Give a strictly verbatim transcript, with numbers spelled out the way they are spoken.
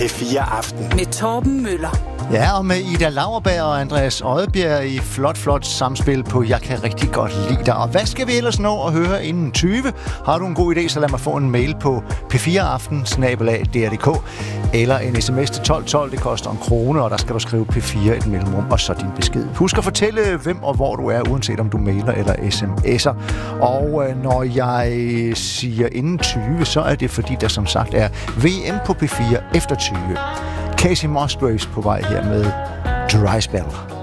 P fire Aften med Torben Møller. Ja, og med Ida Lauerberg og Andreas Odbjerg i flot, flot samspil på Jeg kan rigtig godt lide dig. Og hvad skal vi ellers nå at høre inden tyve? Har du en god idé, så lad mig få en mail på p fire aften snabel-a d r punktum d k eller en sms til tolv tolv. Det koster en krone, og der skal du skrive P fire et mellemrum og så din besked. Husk at fortælle, hvem og hvor du er, uanset om du mailer eller sms'er. Og øh, når jeg siger inden tyve, så er det fordi, der som sagt er V M på P fire efter tyve. Casey Musgraves på vej her med Dry Spell.